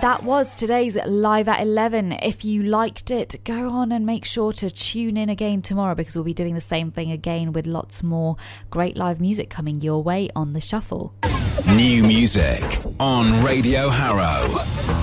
That was today's Live at 11. If you liked it, go on and make sure to tune in again tomorrow, because we'll be doing the same thing again with lots more great live music coming your way on The Shuffle. New music on Radio Harrow.